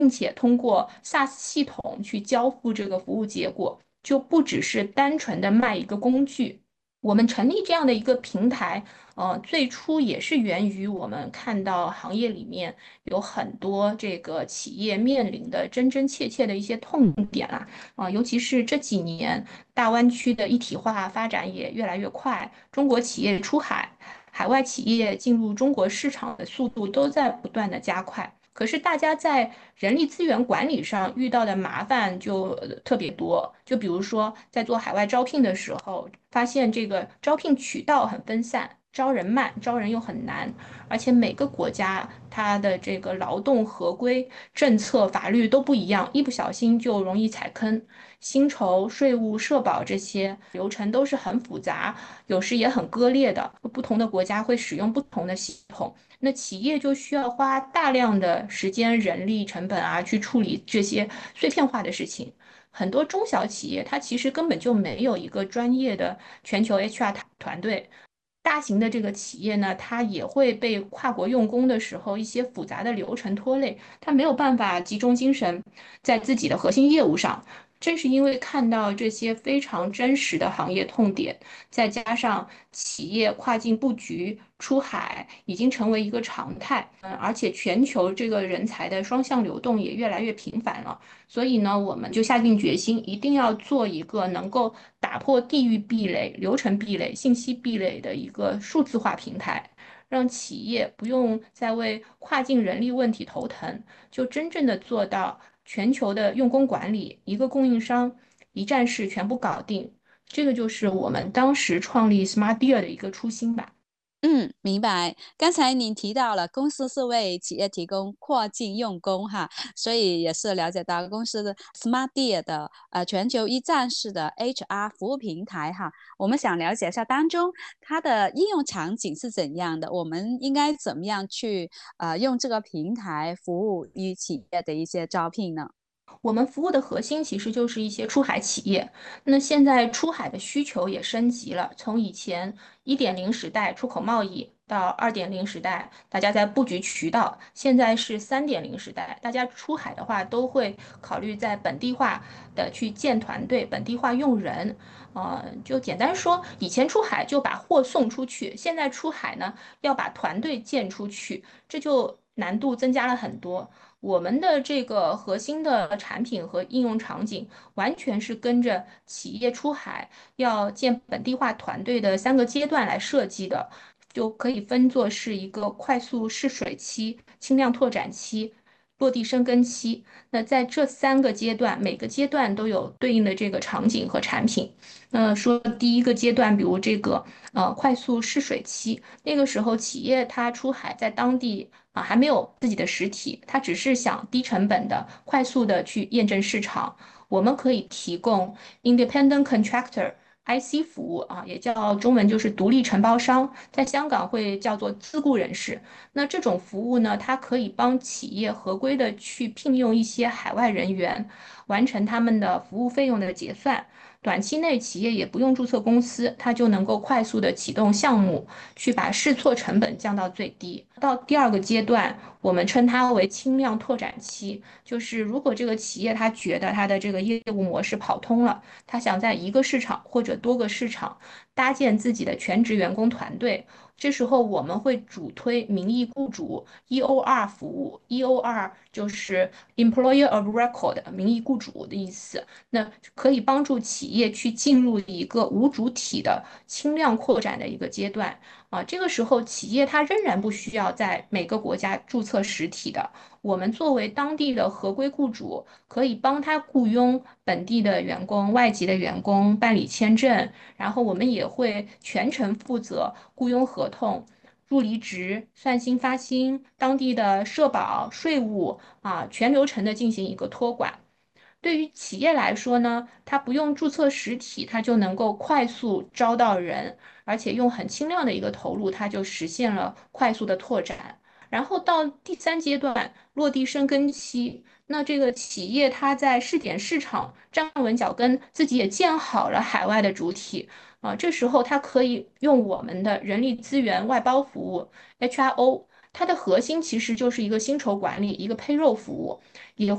并且通过 SaaS 系统去交付这个服务结果，就不只是单纯的卖一个工具。我们成立这样的一个平台，最初也是源于我们看到行业里面有很多这个企业面临的真真切切的一些痛点啊，尤其是这几年大湾区的一体化发展也越来越快，中国企业出海。海外企业进入中国市场的速度都在不断的加快。可是大家在人力资源管理上遇到的麻烦就特别多，就比如说在做海外招聘的时候，发现这个招聘渠道很分散，招人慢，招人又很难，而且每个国家它的这个劳动合规政策法律都不一样，一不小心就容易踩坑。薪酬、税务、社保这些流程都是很复杂，有时也很割裂的，不同的国家会使用不同的系统。那企业就需要花大量的时间、人力成本啊，去处理这些碎片化的事情。很多中小企业，它其实根本就没有一个专业的全球 HR 团队。大型的这个企业呢，它也会被跨国用工的时候一些复杂的流程拖累，它没有办法集中精神在自己的核心业务上。正是因为看到这些非常真实的行业痛点，再加上企业跨境布局、出海已经成为一个常态，而且全球这个人才的双向流动也越来越频繁了，所以呢，我们就下定决心，一定要做一个能够打破地域壁垒、流程壁垒、信息壁垒的一个数字化平台，让企业不用再为跨境人力问题头疼，就真正的做到全球的用工管理，一个供应商一站式全部搞定。这个就是我们当时创立 Smart Deal 的一个初心吧。 嗯，明白。刚才您提到了公司是为企业提供跨境用工哈，所以也是了解到公司的 SmartDeal 的全球一站式的 HR 服务平台哈。我们想了解一下当中它的应用场景是怎样的，我们应该怎么样去用这个平台服务于企业的一些招聘呢？ 我们服务的核心其实就是一些出海企业。那现在出海的需求也升级了，从以前1.0时代出口贸易到2.0时代，大家在布局渠道，现在是3.0时代，大家出海的话都会考虑在本地化的去建团队，本地化用人。就简单说，以前出海就把货送出去，现在出海呢要把团队建出去，这就难度增加了很多。我们的这个核心的产品和应用场景，完全是跟着企业出海要建本地化团队的3个阶段来设计的，就可以分作是一个快速试水期、轻量拓展期、落地生根期。那在这3个阶段，每个阶段都有对应的这个场景和产品。那说第一个阶段，比如这个快速试水期，那个时候企业它出海在当地还没有自己的实体，它只是想低成本的、快速的去验证市场。我们可以提供 independent contractor IC 服务啊，也叫中文就是独立承包商，在香港会叫做自雇人士。那这种服务呢，它可以帮企业合规的去聘用一些海外人员，完成他们的服务费用的结算。短期内企业也不用注册公司，它就能够快速的启动项目，去把试错成本降到最低。到第二个阶段，我们称它为轻量拓展期，就是如果这个企业它觉得它的这个业务模式跑通了，它想在一个市场或者多个市场搭建自己的全职员工团队，这时候我们会主推名义雇主 EOR 服务，EOR 就是 Employer of Record，名义雇主的意思。那可以帮助企业去进入一个无主体的轻量扩展的一个阶段啊。这个时候，企业它仍然不需要在每个国家注册实体的。我们作为当地的合规雇主，可以帮他雇佣本地的员工、外籍的员工办理签证，然后我们也会全程负责雇佣合同。入离职、算薪发薪、当地的社保、税务啊，全流程的进行一个托管。对于企业来说呢，它不用注册实体，它就能够快速招到人，而且用很轻量的一个投入，它就实现了快速的拓展。然后到第3阶段落地生根期，那这个企业它在试点市场站稳脚跟，自己也建好了海外的主体啊，这时候它可以用我们的人力资源外包服务 HRO，它的核心其实就是一个薪酬管理，一个 payroll 服务。也